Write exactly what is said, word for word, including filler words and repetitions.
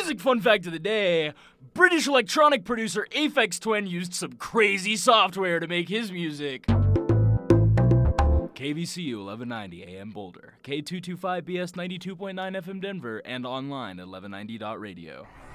music fun fact of the day, British electronic producer Aphex Twin used some crazy software to make his music. K V C U eleven ninety A M Boulder, K two twenty-five B S ninety-two point nine F M Denver, and online at eleven ninety dot radio.